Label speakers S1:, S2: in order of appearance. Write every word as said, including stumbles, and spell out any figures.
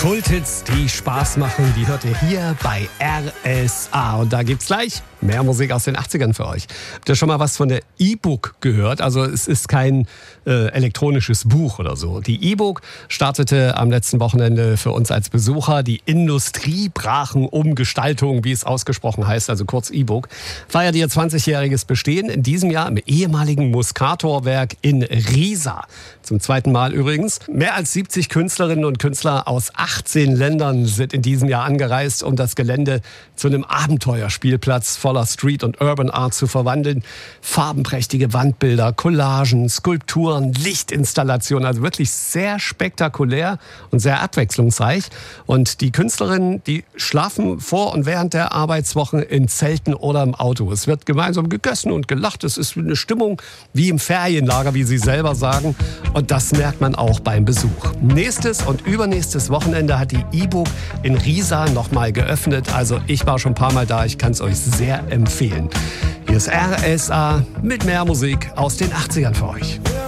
S1: Kulthits, die Spaß machen, die hört ihr hier bei R S A. Und da gibt's gleich mehr Musik aus den achtzigern für euch. Habt ihr schon mal was von der E-Book gehört? Also es ist kein äh, elektronisches Buch oder so. Die E-Book startete am letzten Wochenende für uns als Besucher. Die Industriebrachenumgestaltung, wie es ausgesprochen heißt, also kurz E-Book, feiert ihr zwanzigjähriges Bestehen in diesem Jahr im ehemaligen Muscator-Werk in Riesa. Zum zweiten Mal übrigens. Mehr als siebzig Künstlerinnen und Künstler aus achtzehn Ländern sind in diesem Jahr angereist, um das Gelände zu einem Abenteuerspielplatz voller Street- und Urban Art zu verwandeln. Farbenprächtige Wandbilder, Collagen, Skulpturen, Lichtinstallationen, also wirklich sehr spektakulär und sehr abwechslungsreich. Und die Künstlerinnen, die schlafen vor und während der Arbeitswochen in Zelten oder im Auto. Es wird gemeinsam gegessen und gelacht. Es ist eine Stimmung wie im Ferienlager, wie sie selber sagen. Und das merkt man auch beim Besuch. Nächstes und übernächstes Wochenende hat die E-Book in Riesa nochmal geöffnet. Also ich war schon ein paar Mal da. Ich kann es euch sehr empfehlen. Hier ist R S A mit mehr Musik aus den achtzigern für euch.